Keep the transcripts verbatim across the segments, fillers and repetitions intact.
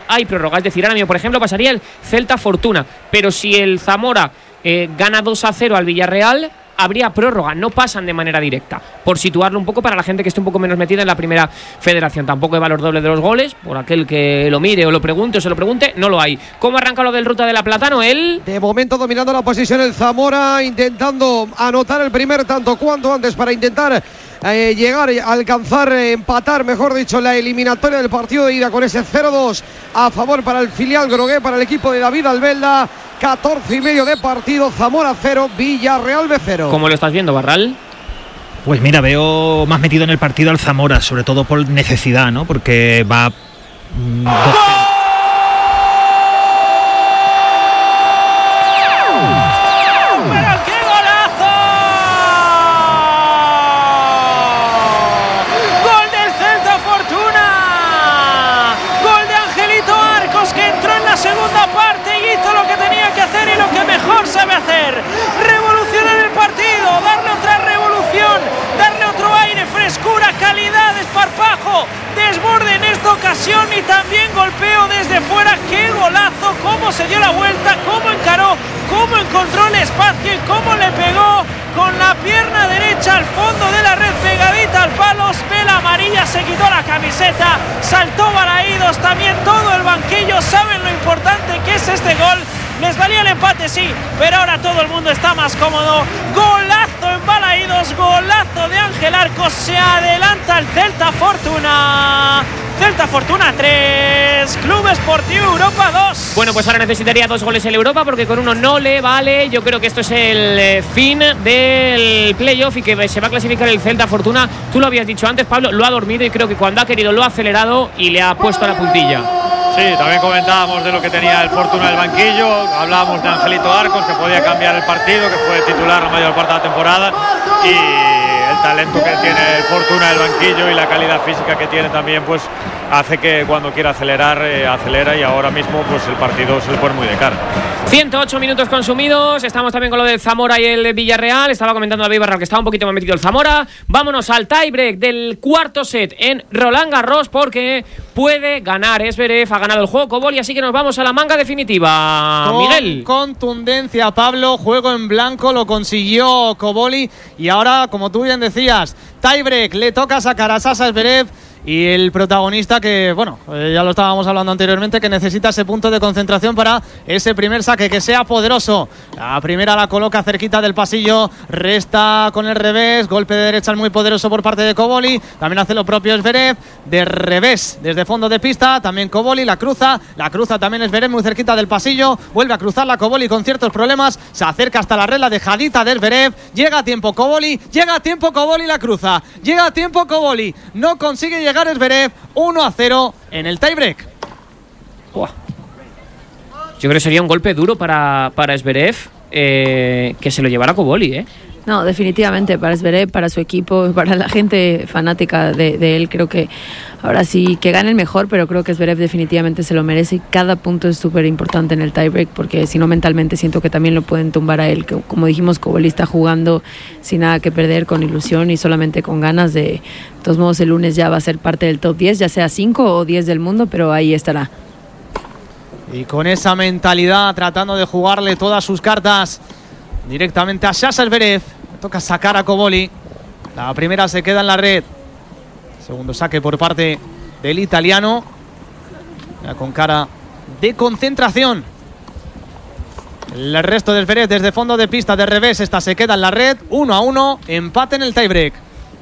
hay prórroga. Es decir, ahora mismo, por ejemplo, pasaría el Celta Fortuna, pero si el Zamora eh, gana dos a cero al Villarreal, habría prórroga, no pasan de manera directa, por situarlo un poco para la gente que esté un poco menos metida en la primera federación. Tampoco hay valor doble de los goles, por aquel que lo mire o lo pregunte o se lo pregunte, no lo hay. ¿Cómo arranca lo del Ruta de la Plata, Noel? De momento dominando la posición el Zamora, intentando anotar el primer tanto cuanto antes para intentar eh, llegar, alcanzar, eh, empatar, mejor dicho, la eliminatoria del partido de ida con ese cero dos a favor para el filial grogué, para el equipo de David Albelda. catorce y medio de partido, Zamora cero, Villarreal B cero. ¿Cómo lo estás viendo, Barral? Pues mira, veo más metido en el partido al Zamora, sobre todo por necesidad, ¿no? Porque va mmm, dos... sabe hacer, revolucionar el partido, darle otra revolución, darle otro aire, frescura, calidad, desparpajo, desborde en esta ocasión y también golpeo desde fuera. ¡Qué golazo! Cómo se dio la vuelta, cómo encaró, cómo encontró el espacio y cómo le pegó con la pierna derecha al fondo de la red, pegadita al palo. Vela amarilla, se quitó la camiseta, saltó Balaídos, también todo el banquillo. Saben lo importante que es este gol. Les valía el empate, sí, pero ahora todo el mundo está más cómodo. Golazo en Balaídos, golazo de Ángel Arcos. Se adelanta el Celta Fortuna. Celta Fortuna tres, Club Esportivo Europa dos. Bueno, pues ahora necesitaría dos goles en Europa porque con uno no le vale. Yo creo que esto es el eh, fin del playoff y que se va a clasificar el Celta Fortuna. Tú lo habías dicho antes, Pablo, lo ha dormido y creo que cuando ha querido lo ha acelerado y le ha puesto a la puntilla. Sí, también comentábamos de lo que tenía el Fortuna del banquillo, hablábamos de Angelito Arcos, que podía cambiar el partido, que fue titular la mayor parte de la temporada, y el talento que tiene el Fortuna del banquillo y la calidad física que tiene también, pues hace que cuando quiera acelerar, eh, acelera, y ahora mismo pues el partido se le pone muy de cara. ciento ocho minutos consumidos, estamos también con lo del Zamora y el Villarreal. Estaba comentando David Barral que estaba un poquito más metido el Zamora. Vámonos al tiebreak del cuarto set en Roland Garros porque puede ganar Zverev, ha ganado el juego Koboli, así que nos vamos a la manga definitiva. Con Miguel. Contundencia, Pablo, juego en blanco, lo consiguió Koboli y ahora, como tú bien decías, tiebreak, le toca sacar a Sasa Zverev. Y el protagonista que, bueno, eh, ya lo estábamos hablando anteriormente, que necesita ese punto de concentración para ese primer saque, que sea poderoso. La primera la coloca cerquita del pasillo, resta con el revés, golpe de derecha muy poderoso por parte de Koboli. También hace lo propio Zverev, de revés, desde fondo de pista, también Koboli la cruza, la cruza también Zverev muy cerquita del pasillo, vuelve a cruzar la Koboli con ciertos problemas, se acerca hasta la red, la dejadita de Zverev, llega a tiempo Koboli, llega a tiempo Koboli, la cruza, llega a tiempo Koboli, no consigue llegar llegar Zverev, uno a cero en el tiebreak. Yo creo que sería un golpe duro para, para Zverev, eh, que se lo llevara Koboli, ¿eh? No, definitivamente para Zverev, para su equipo, para la gente fanática de, de él, creo que ahora sí que gane el mejor, pero creo que Zverev definitivamente se lo merece y cada punto es súper importante en el tiebreak porque si no mentalmente siento que también lo pueden tumbar a él, que como dijimos Koboli está jugando sin nada que perder, con ilusión y solamente con ganas de, de todos modos el lunes ya va a ser parte del top diez, ya sea cinco o diez del mundo, pero ahí estará. Y con esa mentalidad tratando de jugarle todas sus cartas directamente a Sasa Zverev. Toca sacar a Koboli. La primera se queda en la red. Segundo saque por parte del italiano. Ya con cara de concentración. El resto de Zverev desde fondo de pista de revés. Esta se queda en la red. Uno a uno. Empate en el tiebreak.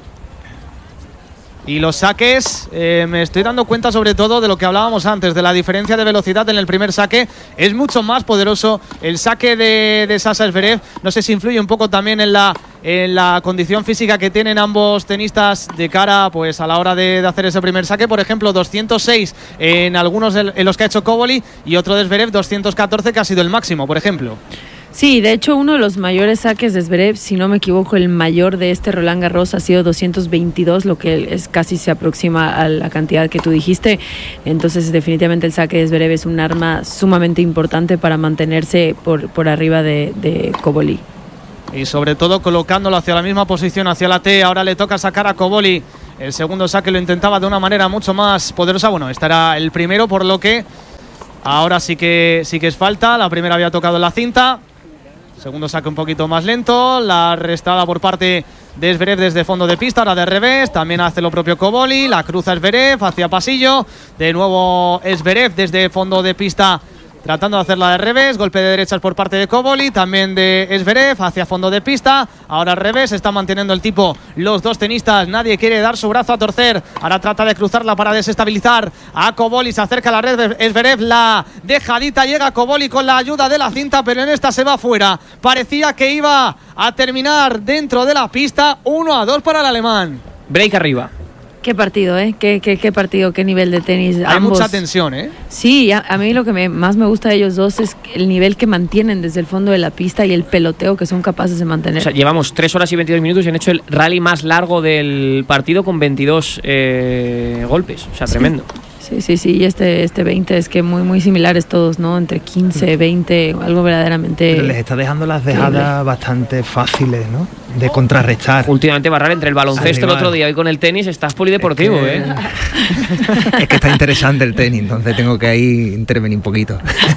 Y los saques, eh, me estoy dando cuenta sobre todo de lo que hablábamos antes, de la diferencia de velocidad en el primer saque. Es mucho más poderoso el saque de, de Sasa Zverev. No sé si influye un poco también en la, en la condición física que tienen ambos tenistas de cara pues, a la hora de, de hacer ese primer saque. Por ejemplo, doscientos seis en algunos de, en los que ha hecho Koboli y otro de Zverev, doscientos catorce, que ha sido el máximo, por ejemplo. Sí, de hecho uno de los mayores saques de Zverev, si no me equivoco, el mayor de este Roland Garros ha sido doscientos veintidós, lo que es casi se aproxima a la cantidad que tú dijiste. Entonces definitivamente el saque de Zverev es un arma sumamente importante para mantenerse por, por arriba de, de Koboli. Y sobre todo colocándolo hacia la misma posición, hacia la T. Ahora le toca sacar a Koboli. El segundo saque lo intentaba de una manera mucho más poderosa. Bueno, este era el primero, por lo que Ahora sí que, sí que es falta. La primera había tocado en la cinta. Segundo saque un poquito más lento. La restada por parte de Zverev desde fondo de pista. Ahora de revés. También hace lo propio Koboli. La cruza Zverev hacia pasillo. De nuevo Zverev desde fondo de pista, tratando de hacerla de revés. Golpe de derechas por parte de Koboli. También de Zverev hacia fondo de pista. Ahora al revés. Está manteniendo el tipo los dos tenistas. Nadie quiere dar su brazo a torcer. Ahora trata de cruzarla para desestabilizar a Koboli. Se acerca a la red. Zverev, la dejadita. Llega Koboli con la ayuda de la cinta, pero en esta se va fuera. Parecía que iba a terminar dentro de la pista. uno a dos para el alemán. Break arriba. Qué partido, ¿eh? Qué, qué, qué partido, qué nivel de tenis. Hay ambos. mucha tensión, ¿eh? Sí, a, a mí lo que me, más me gusta de ellos dos es el nivel que mantienen desde el fondo de la pista y el peloteo que son capaces de mantener. O sea, llevamos tres horas y veintidós minutos y han hecho el rally más largo del partido con veintidós eh, golpes. O sea, sí. Tremendo. Sí, sí, sí, y este, este veinte es que muy, muy similares todos, ¿no? Entre quince, veinte, algo verdaderamente... Pero les está dejando las dejadas increíble. Bastante fáciles, ¿no? De contrarrestar. Últimamente, Barral, entre el baloncesto el otro día y con el tenis, estás polideportivo, es que... ¿eh? Es que está interesante el tenis, entonces tengo que ahí intervenir un poquito.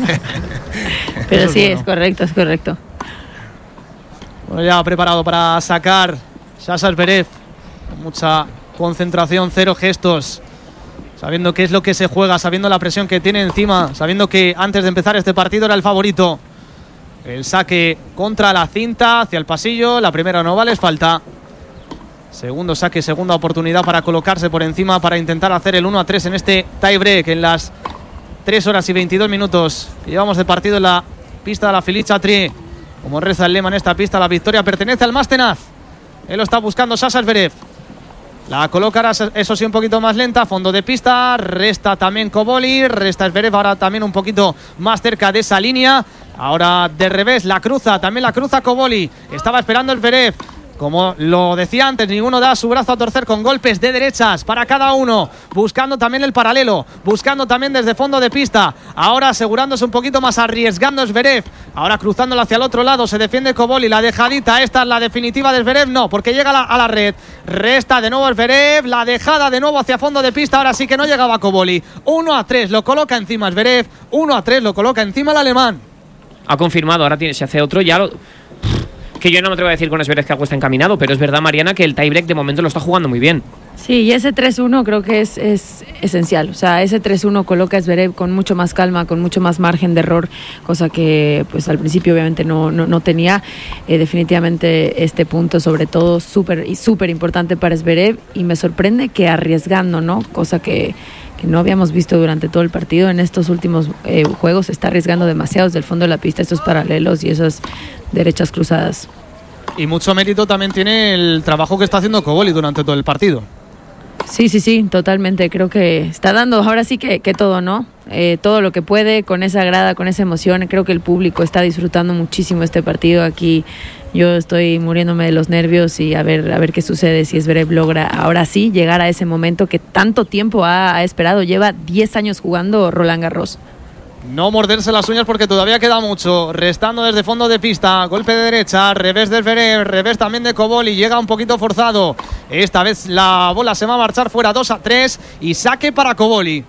Pero sí, es correcto, es correcto. Bueno, ya preparado para sacar Sasha Zverev. Con mucha concentración, cero gestos. Sabiendo qué es lo que se juega, sabiendo la presión que tiene encima, sabiendo que antes de empezar este partido era el favorito. El saque contra la cinta, hacia el pasillo. La primera no vale, es falta. Segundo saque, segunda oportunidad para colocarse por encima, para intentar hacer el uno a tres en este tie-break. En las tres horas y veintidós minutos que llevamos de partido en la pista de la Philippe Chatrier. Como reza el lema en esta pista, la victoria pertenece al más tenaz. Él lo está buscando Sasha Zverev. La colocará, eso sí, un poquito más lenta. Fondo de pista, resta también Koboli. Resta Zverev ahora también un poquito más cerca de esa línea. Ahora de revés, la cruza, también la cruza Koboli. Estaba esperando el Zverev. Como lo decía antes, ninguno da su brazo a torcer, con golpes de derechas para cada uno. Buscando también el paralelo, buscando también desde fondo de pista. Ahora asegurándose un poquito más, arriesgando Zverev. Ahora cruzándolo hacia el otro lado, se defiende Koboli. La dejadita, esta es la definitiva de Zverev. No, porque llega a la, a la red. Resta de nuevo Zverev, la dejada de nuevo hacia fondo de pista. Ahora sí que no llegaba Koboli. uno a tres, lo coloca encima Zverev. uno a tres, lo coloca encima el alemán. Ha confirmado, ahora tiene, se hace otro, ya lo... Que yo no me atrevo a decir con Zverev que algo está encaminado, pero es verdad, Mariana, que el tiebreak de momento lo está jugando muy bien. Sí, y ese tres uno creo que es, es esencial. O sea, ese tres uno coloca a Zverev con mucho más calma, con mucho más margen de error, cosa que pues al principio obviamente no, no, no tenía. Eh, definitivamente este punto, sobre todo, súper y súper importante para Zverev, y me sorprende que arriesgando, ¿no? Cosa que, que no habíamos visto durante todo el partido. En estos últimos eh, juegos se está arriesgando demasiado desde el fondo de la pista, estos paralelos y esas derechas cruzadas. Y mucho mérito también tiene el trabajo que está haciendo Koboli durante todo el partido. Sí, sí, sí, totalmente. Creo que está dando ahora sí que, que todo, ¿no? Eh, todo lo que puede, con esa grada, con esa emoción. Creo que el público está disfrutando muchísimo este partido. Aquí yo estoy muriéndome de los nervios y a ver, a ver qué sucede si Zverev logra ahora sí llegar a ese momento que tanto tiempo ha, ha esperado. Lleva diez años jugando Roland Garros. No morderse las uñas porque todavía queda mucho. Restando desde fondo de pista. Golpe de derecha. Revés de Zverev. Revés también de Koboli. Llega un poquito forzado. Esta vez la bola se va a marchar fuera. dos a tres. Y saque para Koboli.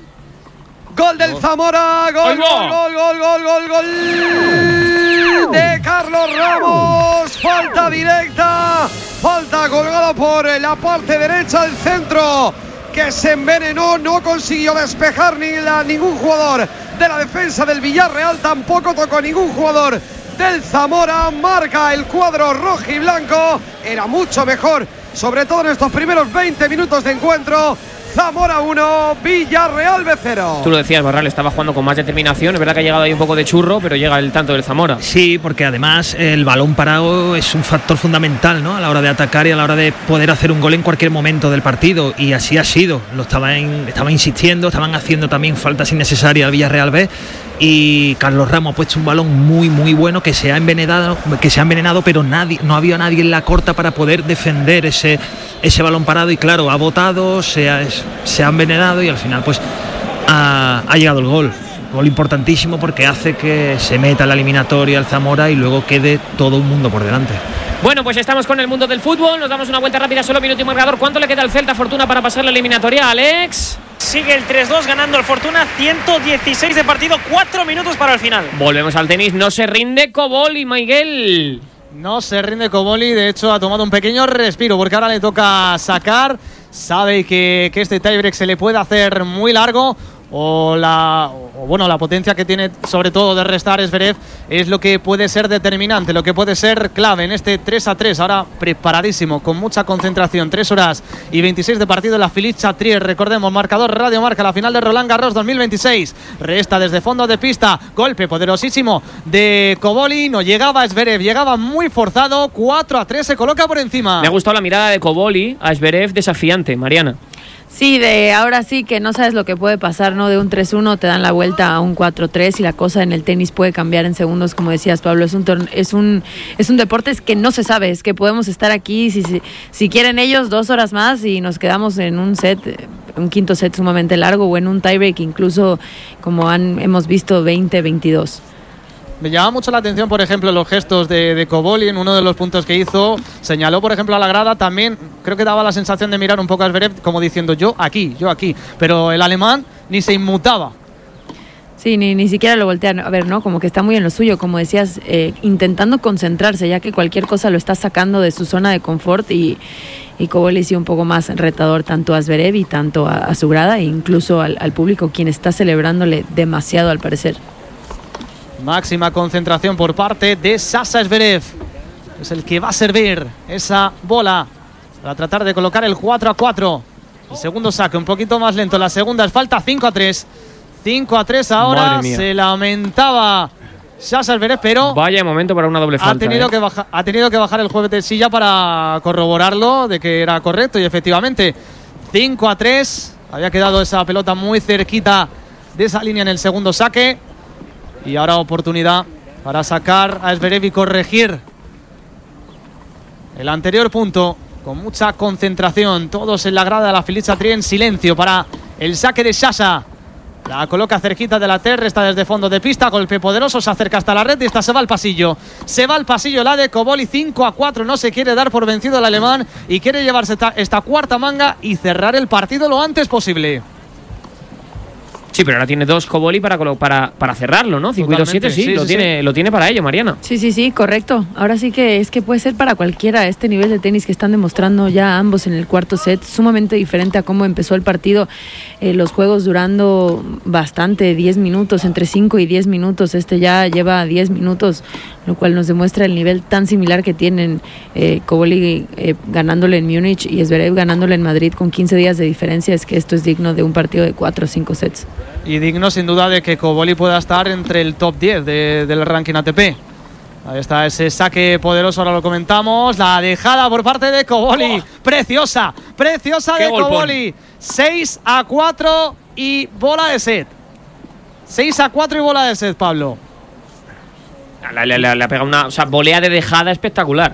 Gol del Zamora. Gol, gol, gol, gol, gol, gol, gol de Carlos Ramos. Falta directa. Falta colgada por la parte derecha del centro, que se envenenó, no consiguió despejar ni la, ningún jugador de la defensa del Villarreal, tampoco tocó ningún jugador del Zamora. Marca el cuadro rojo y blanco, era mucho mejor, sobre todo en estos primeros veinte minutos de encuentro. Zamora uno, Villarreal B cero. Tú lo decías, Barral, estaba jugando con más determinación. Es verdad que ha llegado ahí un poco de churro, pero llega el tanto del Zamora. Sí, porque además el balón parado es un factor fundamental, ¿no? A la hora de atacar y a la hora de poder hacer un gol en cualquier momento del partido. Y así ha sido. Lo estaban, estaban insistiendo, estaban haciendo también faltas innecesarias al Villarreal B. Y Carlos Ramos ha puesto un balón muy muy bueno que se ha envenenado, que se ha envenenado, pero nadie, no había nadie en la corta para poder defender ese, ese balón parado, y claro, ha botado, se ha, se ha envenenado y al final pues ha, ha llegado el gol. Gol importantísimo porque hace que se meta en la eliminatoria el Zamora y luego quede todo un mundo por delante. Bueno, pues estamos con el mundo del fútbol. Nos damos una vuelta rápida, solo minuto y marcador. ¿Cuánto le queda al Celta Fortuna para pasar la eliminatoria, Alex? sigue el tres dos ganando el Fortuna, ciento dieciséis de partido, cuatro minutos para el final. Volvemos al tenis, no se rinde Cobolli, Miguel. No se rinde Cobolli, de hecho ha tomado un pequeño respiro porque ahora le toca sacar. Sabe que, que este tiebreak se le puede hacer muy largo. O la o bueno la potencia que tiene sobre todo de restar Zverev es lo que puede ser determinante, lo que puede ser clave en este tres a tres. Ahora preparadísimo, con mucha concentración. Tres horas y veintiséis de partido en la Philippe Chatrier. Recordemos, marcador Radio Marca, la final de Roland Garros dos mil veintiséis. Resta desde fondo de pista, golpe poderosísimo de Cobolli. No llegaba Zverev, llegaba muy forzado. Cuatro a tres, se coloca por encima. Me ha gustado la mirada de Cobolli a Zverev desafiante, Mariana. Sí, de ahora sí que no sabes lo que puede pasar, ¿no? De un tres uno te dan la vuelta a un cuatro tres y la cosa en el tenis puede cambiar en segundos, como decías, Pablo. Es un torne- es un es un deporte que no se sabe, es que podemos estar aquí, si, si, si quieren ellos, dos horas más y nos quedamos en un set, un quinto set sumamente largo o en un tiebreak, incluso como han hemos visto, veinte veintidós. Me llama mucho la atención, por ejemplo, los gestos de, de Cobolli en uno de los puntos que hizo. Señaló, por ejemplo, a la grada. También creo que daba la sensación de mirar un poco a Zverev como diciendo yo aquí, yo aquí. Pero el alemán ni se inmutaba. Sí, ni, ni siquiera lo voltean a ver, ¿no? Como que está muy en lo suyo, como decías, eh, intentando concentrarse, ya que cualquier cosa lo está sacando de su zona de confort y, y Cobolli sí un poco más retador tanto a Zverev y tanto a, a su grada e incluso al, al público, quien está celebrándole demasiado al parecer. Máxima concentración por parte de Sasha Zverev. Es el que va a servir esa bola para tratar de colocar el cuatro a cuatro. El segundo saque un poquito más lento. La segunda es falta, cinco a tres. cinco a tres ahora. Se lamentaba Sasha Zverev, pero vaya momento para una doble falta. Ha tenido, eh. que, baja, ha tenido que bajar el juez de silla para corroborarlo de que era correcto. Y efectivamente, cinco a tres. Había quedado esa pelota muy cerquita de esa línea en el segundo saque. Y ahora oportunidad para sacar a Zverev y corregir el anterior punto con mucha concentración. Todos en la grada de la Philippe Chatrier en silencio para el saque de Sasha. La coloca cerquita de la terra, está desde fondo de pista, golpe poderoso, se acerca hasta la red y esta se va al pasillo. Se va al pasillo la de Cobolli, cinco a cuatro, no se quiere dar por vencido el alemán y quiere llevarse esta, esta cuarta manga y cerrar el partido lo antes posible. Sí, pero ahora tiene dos Cobolli para, para, para cerrarlo, ¿no? cinco y dos siete, sí, sí, lo, sí, tiene, sí. lo tiene para ello, Mariana. Sí, sí, sí, correcto. Ahora sí que es que puede ser para cualquiera este nivel de tenis que están demostrando ya ambos en el cuarto set, sumamente diferente a cómo empezó el partido. Eh, los juegos durando bastante, diez minutos, entre cinco y diez minutos. Este ya lleva diez minutos, lo cual nos demuestra el nivel tan similar que tienen eh, Cobolli eh, ganándole en Múnich y Zverev ganándole en Madrid con quince días de diferencia. Es que esto es digno de un partido de cuatro o cinco sets. Y digno sin duda de que Cobolli pueda estar entre el top diez de, del ranking A T P. Ahí está ese saque poderoso, ahora lo comentamos. La dejada por parte de Cobolli. Oh. Preciosa, preciosa de golpón. Cobolli. seis a cuatro y bola de set. seis a cuatro y bola de set, Pablo. Le, le, le, le ha pegado una o sea, volea de dejada espectacular.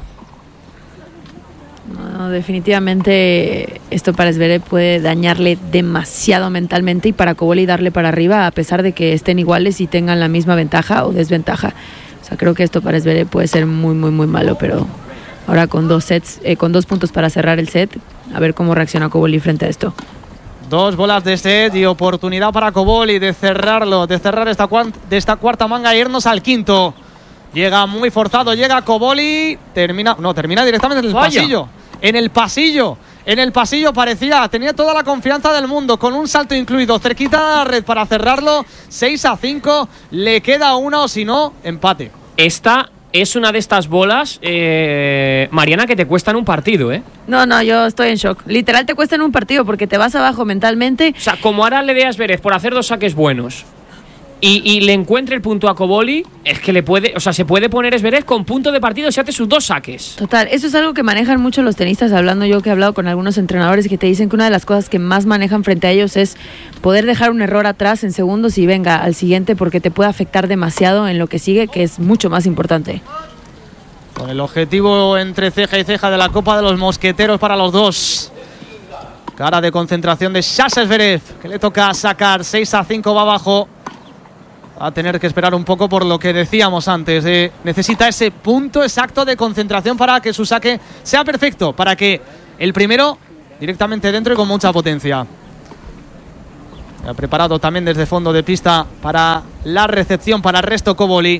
No, definitivamente esto para Zverev puede dañarle demasiado mentalmente y para Cobolli darle para arriba a pesar de que estén iguales y tengan la misma ventaja o desventaja. O sea, creo que esto para Zverev puede ser muy, muy, muy malo, pero ahora con dos sets, eh, con dos puntos para cerrar el set, a ver cómo reacciona Cobolli frente a esto. Dos bolas de set y oportunidad para Cobolli de cerrarlo, de cerrar esta, de esta cuarta manga e irnos al quinto. Llega muy forzado, llega Cobolli, termina, no, termina directamente en el Vaya. pasillo. En el pasillo, en el pasillo parecía, tenía toda la confianza del mundo, con un salto incluido, cerquita de la red para cerrarlo, seis a cinco, le queda una o si no, empate. Esta es una de estas bolas, eh, Mariana, que te cuestan un partido, ¿eh? No, no, yo estoy en shock. Literal te cuestan un partido porque te vas abajo mentalmente. O sea, como ahora le de a Zverev por hacer dos saques buenos y, y le encuentre el punto a Cobolli, es que le puede, o sea, se puede poner Zverev con punto de partido si hace sus dos saques. Total, eso es algo que manejan mucho los tenistas, hablando yo que he hablado con algunos entrenadores que te dicen que una de las cosas que más manejan frente a ellos es poder dejar un error atrás en segundos y venga al siguiente porque te puede afectar demasiado en lo que sigue, que es mucho más importante. Con el objetivo entre ceja y ceja de la Copa de los Mosqueteros para los dos. Cara de concentración de Sasha Zverev, que le toca sacar. Seis a cinco va abajo. Va a tener que esperar un poco por lo que decíamos antes. De, necesita ese punto exacto de concentración para que su saque sea perfecto. Para que el primero directamente dentro y con mucha potencia. Se ha preparado también desde fondo de pista para la recepción para Resto Koboli.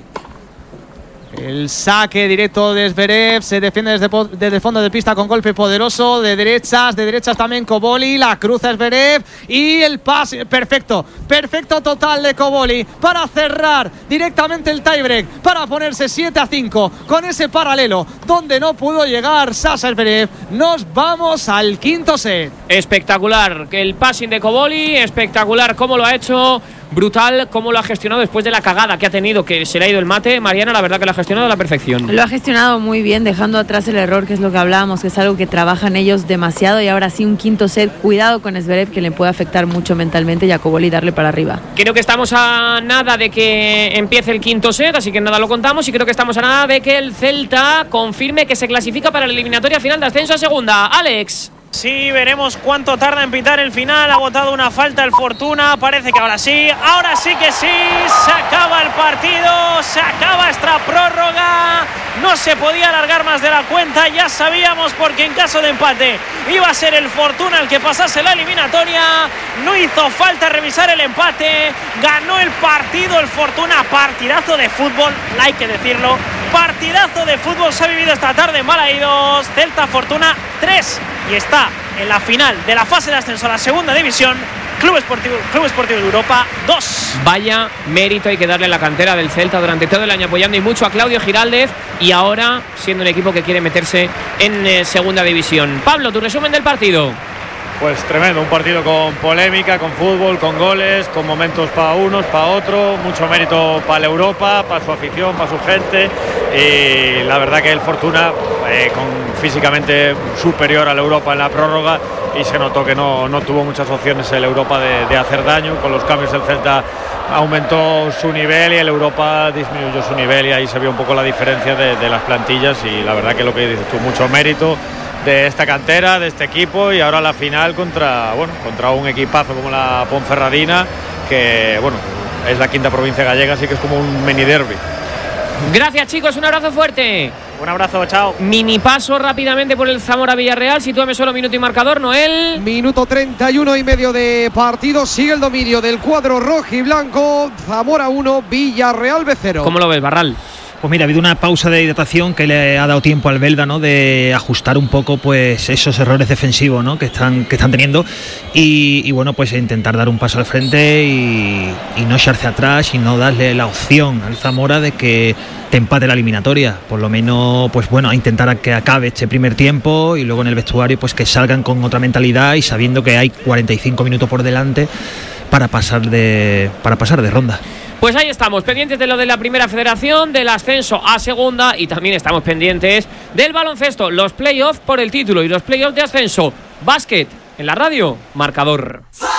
El saque directo de Zverev, se defiende desde, desde el fondo de pista con golpe poderoso de derechas, de derechas también Koboli, la cruza Zverev y el pase perfecto, perfecto total de Koboli para cerrar directamente el tiebreak, para ponerse siete a cinco con ese paralelo donde no pudo llegar Sasha Zverev. Nos vamos al quinto set. Espectacular el passing de Koboli, espectacular cómo lo ha hecho. Brutal cómo lo ha gestionado después de la cagada que ha tenido, que se le ha ido el mate. Mariana, la verdad que lo ha gestionado a la perfección. Lo ha gestionado muy bien, dejando atrás el error, que es lo que hablábamos, que es algo que trabajan ellos demasiado. Y ahora sí, un quinto set, cuidado con Zverev, que le puede afectar mucho mentalmente, y a Koboli darle para arriba. Creo que estamos a nada de que empiece el quinto set, así que nada lo contamos. Y creo que estamos a nada de que el Celta confirme que se clasifica para la eliminatoria final de ascenso a segunda. Alex. Sí, veremos cuánto tarda en pitar el final. Ha botado una falta el Fortuna. Parece que ahora sí, ahora sí que sí. Se acaba el partido, se acaba esta prórroga. No se podía alargar más de la cuenta. Ya sabíamos, porque en caso de empate iba a ser el Fortuna el que pasase la eliminatoria. No hizo falta revisar el empate. Ganó el partido el Fortuna. Partidazo de fútbol, hay que decirlo. Partidazo de fútbol se ha vivido esta tarde en Balaídos. Celta Fortuna tres. Y está en la final de la fase de ascenso a la segunda división. Club Esportivo, Club Esportivo de Europa dos. Vaya mérito hay que darle a la cantera del Celta durante todo el año, apoyando y mucho a Claudio Giraldez, y ahora siendo un equipo que quiere meterse en eh, segunda división. Pablo, tu resumen del partido. Pues tremendo, un partido con polémica, con fútbol, con goles, con momentos para unos, para otros, mucho mérito para la Europa, para su afición, para su gente, y la verdad que el Fortuna eh, con físicamente superior a la Europa en la prórroga, y se notó que no, no tuvo muchas opciones el Europa de, de hacer daño. Con los cambios el Celta aumentó su nivel y el Europa disminuyó su nivel, y ahí se vio un poco la diferencia de, de las plantillas, y la verdad que lo que dices tú, mucho mérito de esta cantera, de este equipo, y ahora la final contra, bueno, contra un equipazo como la Ponferradina, que bueno, es la quinta provincia gallega, así que es como un mini derbi. Gracias, chicos, un abrazo fuerte. Un abrazo, chao. Mini paso rápidamente por el Zamora Villarreal. Sitúame solo minuto y marcador, Noel. Minuto treinta y uno y medio de partido. Sigue el dominio del cuadro rojo y blanco. Zamora uno, Villarreal B cero. ¿Cómo lo ves, Barral? Pues mira, ha habido una pausa de hidratación que le ha dado tiempo al Belda, ¿no?, de ajustar un poco pues esos errores defensivos, ¿no?, que están que están teniendo, y, y bueno, pues intentar dar un paso al frente y, y no echarse atrás, y no darle la opción al Zamora de que te empate la eliminatoria. Por lo menos, pues bueno, a intentar a que acabe este primer tiempo, y luego en el vestuario pues que salgan con otra mentalidad y sabiendo que hay cuarenta y cinco minutos por delante para pasar de para pasar de ronda. Pues ahí estamos, pendientes de lo de la primera federación, del ascenso a segunda, y también estamos pendientes del baloncesto, los playoffs por el título y los playoffs de ascenso. Básquet en la radio, marcador.